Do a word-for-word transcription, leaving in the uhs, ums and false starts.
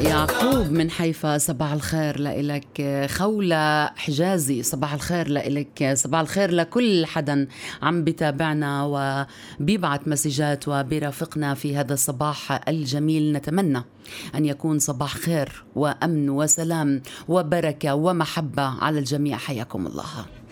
يعقوب من حيفا صباح الخير لإلك. خولة حجازي صباح الخير لإلك. صباح الخير لكل حدا عم بتابعنا وبيبعت مسجات وبيرافقنا في هذا الصباح الجميل. نتمنى أن يكون صباح خير وأمن وسلام وبركة ومحبة على الجميع. حياكم الله.